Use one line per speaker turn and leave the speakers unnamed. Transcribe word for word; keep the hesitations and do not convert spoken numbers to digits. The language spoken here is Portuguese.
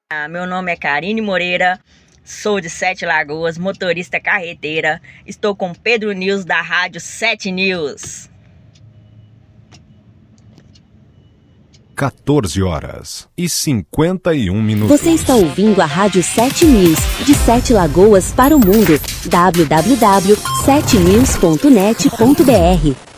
Ah, meu nome é Karine Moreira, sou de Sete Lagoas, motorista carreteira. Estou com Pedro News da Rádio Sete News.
quatorze horas e cinquenta e um minutos.
Você está ouvindo a Rádio Sete News, de Sete Lagoas para o mundo. w w w ponto sete news ponto net ponto b r